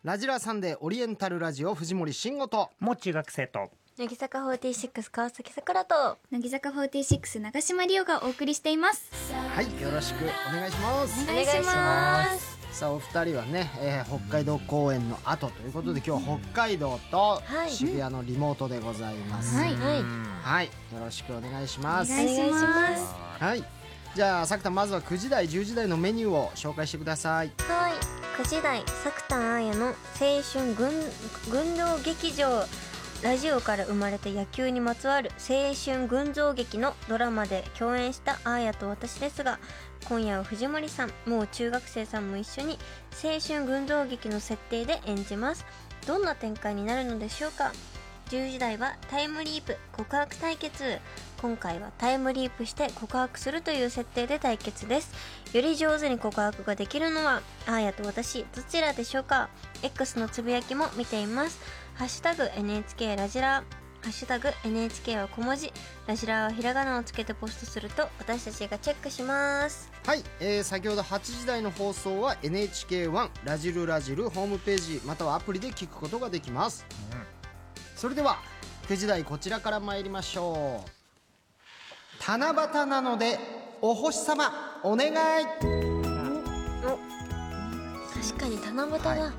ラジラサンデーオリエンタルラジオ藤森慎吾ともう中学生と乃木坂46川崎さくらと乃木坂46長島リオがお送りしています。 はい、よろしくお願いします。 お願いします。 さあお二人はね、北海道公演の後ということで今日は北海道と渋谷のリモートでございます、 はいはい、よろしくお願いします。 お願いします。 はい、じゃあさくたんまずは9時台10時台のメニューを紹介してください。 はい、9時台作田彩の青春群像劇場、ラジオから生まれて野球にまつわる青春群像劇のドラマで共演したあーやと私ですが、今夜は藤森さん、もう中学生さんも一緒に青春群像劇の設定で演じます。どんな展開になるのでしょうか。10時台はタイムリープ告白対決、今回はタイムリープして告白するという設定で対決です。より上手に告白ができるのはあーやと私どちらでしょうか。 X のつぶやきも見ています。ハッシュタグ NHK ラジラー、ハッシュタグ NHK は小文字、ラジラーはひらがなをつけてポストすると私たちがチェックします。 はい、先ほど8時台の放送は NHK1 ラジルラジルホームページまたはアプリで聞くことができます、それでは9時台こちらから参りましょう。七夕なのでお星様お願い。 確かに七夕だ、 はい、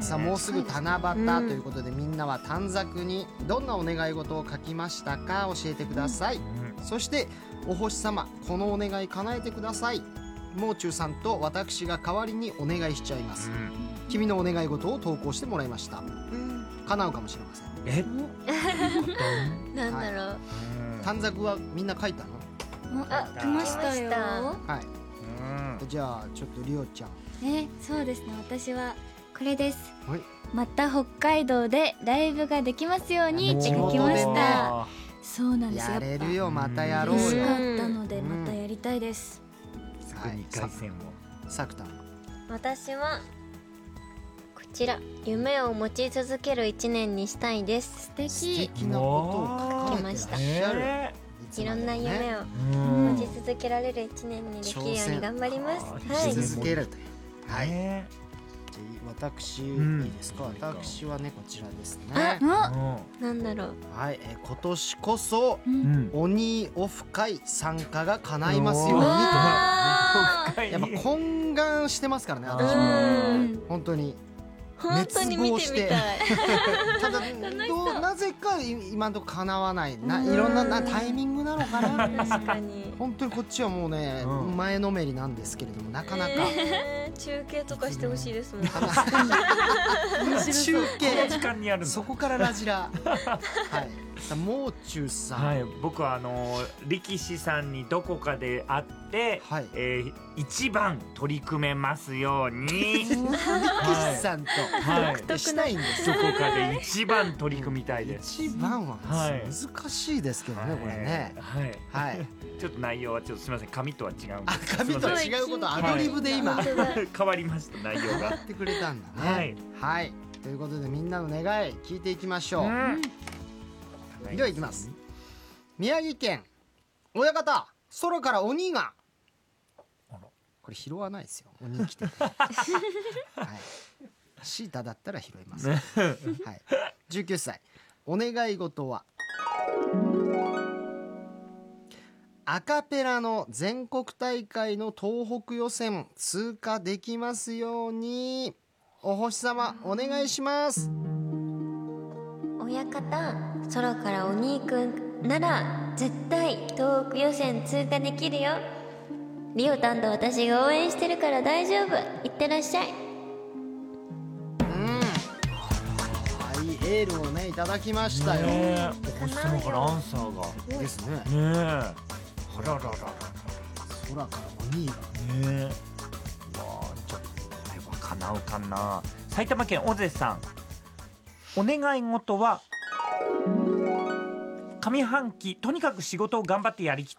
さあもうすぐ七夕ということで、みんなは短冊にどんなお願い事を書きましたか教えてください、そしてお星様このお願い叶えてください。もう中さんと私が代わりにお願いしちゃいます、君のお願い事を投稿してもらいました、叶うかもしれません。 なんだろう、 短冊はみんな書いたの？ あ、来ましたよ。 はい、じゃあちょっとリオちゃん。 そうですね、私はこれです、 はい、 また北海道でライブができますようにって書きました。そうなんですよ、 やれるよ、またやろうよ。 嬉しかったのでまたやりたいです、 はい、 2回戦をさくたん。 私はこちら、夢を持ち続ける一年にしたいです。 素敵。 素敵なことを書かれてらっしゃる、 いろんな夢を持ち続けられる一年にできるように頑張ります。 し続けるという、はい、じゃあ私、いいですか。私はねこちらですね。 なんだろう、 はい、今年こそ、おにオフ会参加が叶いますようにと、やっぱ懇願してますからね、私も本当に本当に見てみたいただなぜか今のところ叶わない、いろんなタイミングなのかな。 確かに本当にこっちはもうね、前のめりなんですけれども、なかなか、 中継とかしてほしいですもん、 中継時間にやるそこからラジラはい、さあもう中さん、 はい、僕は力士さんにどこかで会って、 はい、 一番取り組めますように力士さんと、したいんです。 どこかで一番取り組みたいです。 一番は難しいですけどね、これね。はい、 ちょっと内容はちょっとすみません、紙とは違うんで。 紙とは違うこと、アドリブで今変わりました、内容が。 やってくれたんだね。はい、ということでみんなの願い聞いていきましょう。ではいきます。宮城県親方、空から鬼が、これ拾わないですよ、鬼来てはい、シータだったら拾いますはい、19歳、お願い事はアカペラの全国大会の東北予選通過できますように、お星様お願いします。 親方、空からお兄くんなら絶対東北予選通過できるよ。リオタンと私が応援してるから大丈夫、いってらっしゃい。 はい、エールをねいただきましたよ。 お星様からアンサーがですね。 あらららら、 空から鬼がわあ、ちょっとこれは叶うかな。埼玉県尾瀬さん、お願い事は上半期とにかく仕事を頑張ってやりきっ